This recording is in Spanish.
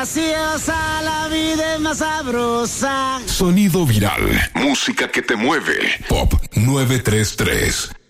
graciosa, la vida es más sabrosa. Sonido viral. Música que te mueve. Pop 933.